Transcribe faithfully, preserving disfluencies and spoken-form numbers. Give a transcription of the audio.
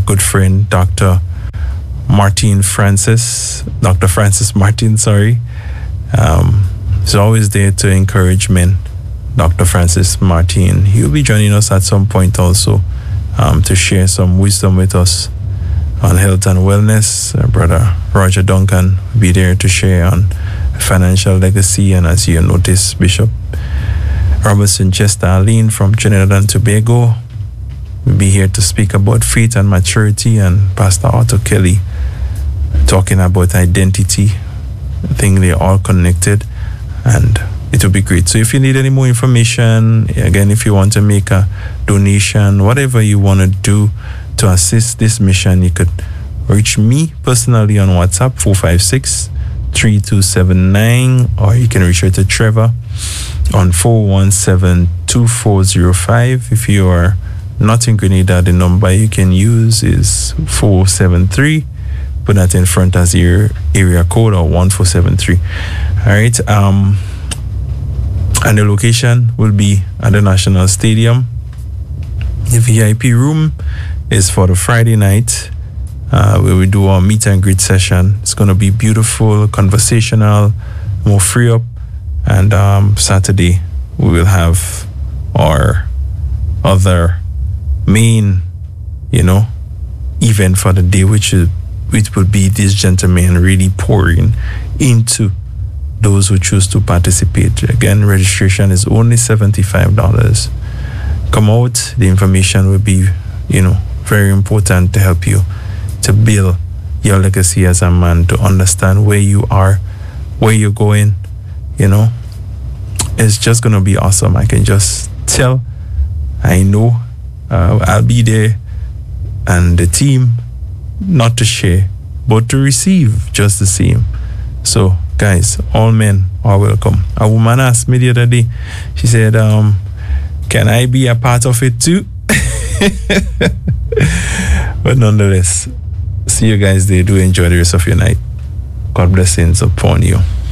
good friend, Doctor Martin Francis, Doctor Francis Martin, sorry. Um, he's always there to encourage men. Doctor Francis Martin. He'll be joining us at some point also um, to share some wisdom with us on health and wellness. Uh, Brother Roger Duncan will be there to share on financial legacy. And as you notice, Bishop Robertson Chester Arlene from Trinidad and Tobago will be here to speak about faith and maturity. And Pastor Otto Kelly talking about identity. I think they're all connected. And it will be great. So if you need any more information, again, if you want to make a donation, whatever you want to do to assist this mission, you could reach me personally on WhatsApp, four five six, three two seven nine, or you can reach out to Trevor on four one seven, two four zero five. If you are not in Grenada, the number you can use is four seven three. Put that in front as your area code, or one four seven three. All right. Um, and the location will be at the National Stadium. The V I P room is for the Friday night uh, where we do our meet and greet session. It's going to be beautiful, conversational, more free up. And um, Saturday we will have our other main, you know, event for the day, which is which will be these gentlemen really pouring into those who choose to participate. Again, registration is only seventy-five dollars. Come out. The information will be, you know, very important to help you to build your legacy as a man, to understand where you are, where you're going. You know, it's just going to be awesome. I can just tell. I know uh, I'll be there, and the team, not to share, but to receive just the same. So, guys, all men are welcome. A woman asked me the other day, she said, um, can I be a part of it too? But nonetheless, see you guys there. Do enjoy the rest of your night. God blessings upon you.